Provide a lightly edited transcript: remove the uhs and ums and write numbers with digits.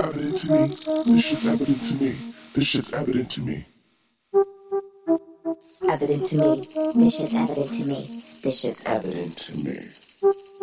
evident to me. This shit's evident to me. This shit's evident to me. Evident to me. This shit's evident to me. This shit's Evident to me.